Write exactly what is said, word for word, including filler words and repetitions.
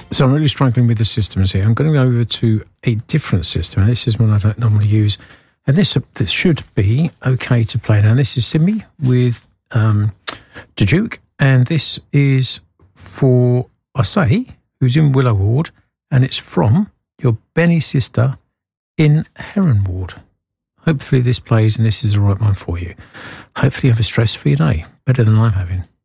So I'm really struggling with the systems here. I'm going to go over to a different system. This is one I don't normally use. And this, this should be okay to play. Now, this is Simi with um, Duke. And this is for Osei, who's in Willow Ward. And it's from your Benny sister in Heron Ward. Hopefully this plays and this is the right one for you. Hopefully you have a stress-free day. Better than I'm having.